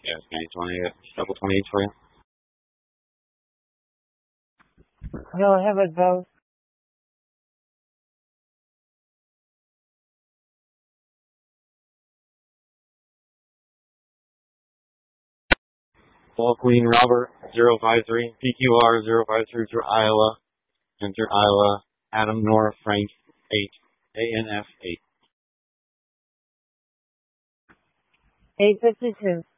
Yes, 2020, double 28 for you. No, I haven't both. Paul Queen Robert 053, PQR 053 for Iowa, enter Iowa, Adam Nora Frank 8, ANF 8. 852.